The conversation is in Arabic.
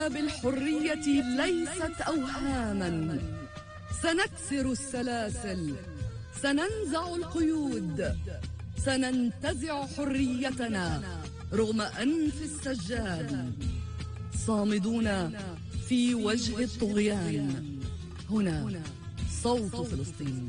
بالحرية ليست أوهاما، سنكسر السلاسل، سننزع القيود، سننتزع حريتنا رغم أنف السجال، صامدون في وجه الطغيان. هنا صوت فلسطين.